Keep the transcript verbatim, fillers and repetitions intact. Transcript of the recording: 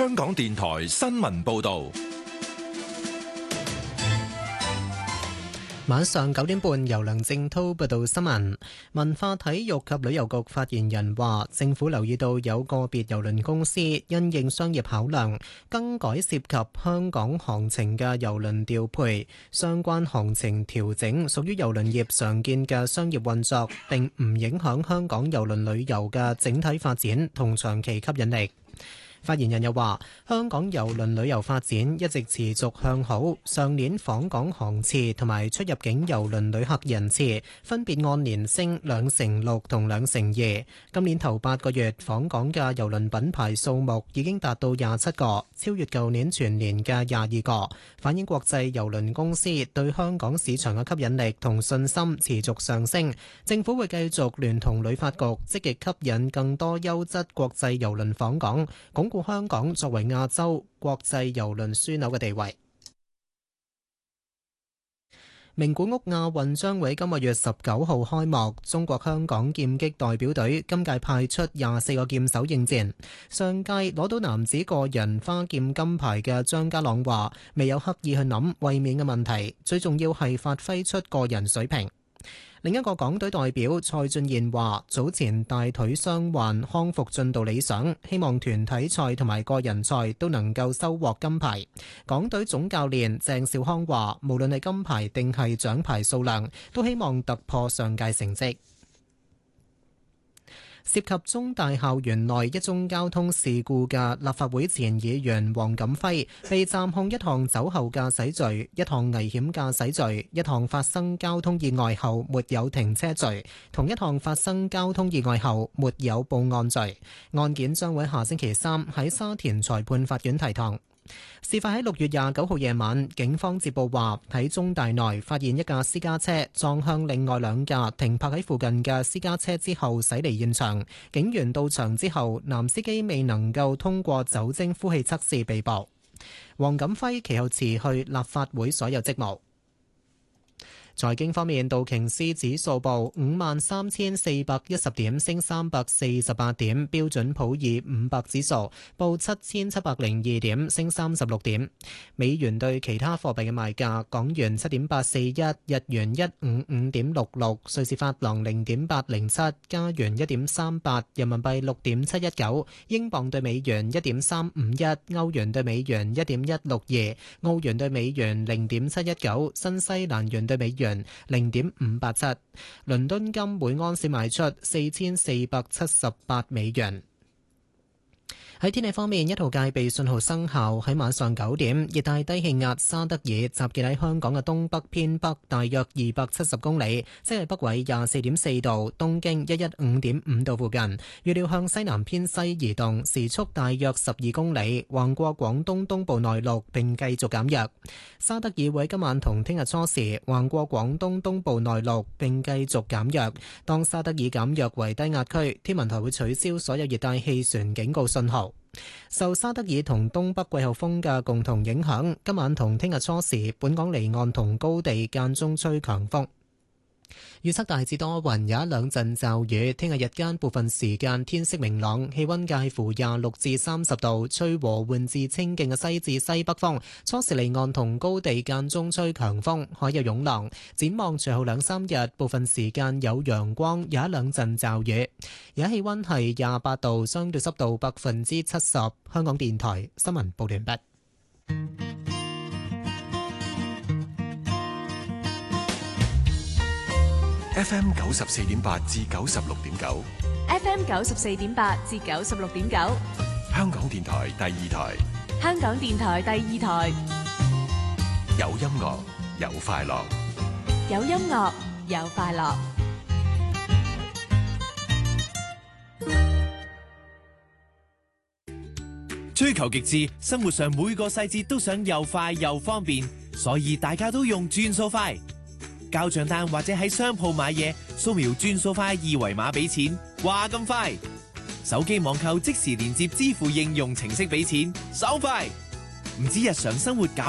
香港電台新聞報道。 晚上九點半，由梁正濤報道新聞。文化體育及旅遊局發言人話，政府留意到有個別郵輪公司因應商業考量，更改涉及香港航程嘅郵輪調配，相關航程調整屬於郵輪業常見嘅商業運作，並唔影響香港郵輪旅遊嘅整體發展同長期吸引力。發言人又話，香港郵輪旅遊發展一直持續向好，上年訪港航次同埋出入境郵輪旅客人次分別按年升兩成六同兩成二。今年頭八個月訪港嘅郵輪品牌數目已經達到廿七個，超越舊年全年嘅廿二個，反映國際郵輪公司對香港市場嘅吸引力同信心持續上升。政府會繼續聯同旅發局積極吸引更多優質國際郵輪訪港，鞏固香港作為亞洲國際郵輪樞紐嘅地位。名古屋亞運將會今個月十九號開幕，中國香港劍擊代表隊今屆派出廿四個劍手應戰。上屆攞到男子個人花劍金牌嘅張家朗話，未有刻意去諗衛冕嘅問題，最重要係發揮出個人水平。另一個港隊代表蔡俊彥話，早前大腿傷患康復進度理想，希望團體賽同埋個人賽都能夠收穫金牌。港隊總教練鄭兆康話，無論係金牌定係獎牌數量，都希望突破上屆成績。涉及中大校園內一宗交通事故嘅立法會前議員黃錦輝被暫控一項酒後駕駛罪、一項危險駕駛罪、一項發生交通意外後沒有停車罪，同一項發生交通意外後沒有報案罪。案件將會下星期三喺沙田裁判法院提堂。事發喺六月廿九號夜晚，警方接報話喺中大內發現一架私家車撞向另外兩架停泊喺附近嘅私家車之後駛離現場。警員到場之後，男司機未能夠通過酒精呼氣測試被捕。黃錦輝其後辭去立法會所有職務。財經方面，道瓊斯指數報五萬三千四百一十點，升三百四十八點；標準普爾五百指數報七千七百零二點，升三十六點。美元對其他貨幣嘅賣價：港元七點八四一，日元一五五點六六，瑞士法郎零點八零七，加元一點三八，人民幣六點七一九，英鎊對美元一點三五一，歐元對美元一點一六二，澳元對美元零點七一九，新西蘭元對美元零點五八七。倫敦金每盎司賣出四千四百七十八美元。喺天氣方面，一號戒備信號生效。喺晚上九點，熱帶低氣壓沙德爾集結喺香港嘅東北偏北大約二百七十公里，即係北緯廿四點四度，東經一一五點五度附近。預料向西南偏西移動，時速大約十二公里，橫過廣東東部內陸並繼續減弱。沙德爾會喺今晚同聽日初時橫過廣東東部內陸並繼續減弱。當沙德爾減弱為低壓區，天文台會取消所有熱帶氣旋警告信號。受沙德爾同東北季候風嘅共同影響，今晚同聽日初時，本港離岸同高地間中吹強風。預測大致多雲，有一兩陣驟雨。聽日日間部分時間天色明朗，氣溫介乎廿六至三十度，吹和緩至清勁嘅西至西北風。初時離岸同高地間中吹強風，海有湧浪。展望隨後兩三日，部分時間有陽光，有一兩陣驟雨。而家氣溫係廿八度，相對濕度百分之七十。香港電台新聞報完畢。 F M 九十四點八至九十六點九 ，F M 九十四點八至九十六點九， 香港電台第二台， 香港電台第二台， 有音樂有快樂， 有音樂有快樂。 追求極致，生活上每個細節都想又快又方便，所以大家都用轉數快。交賬單或者喺商鋪買嘢，掃描轉數快二維碼俾錢，話咁快。手機網購即時連接支付應用程式俾錢，手快。唔止日常生活搞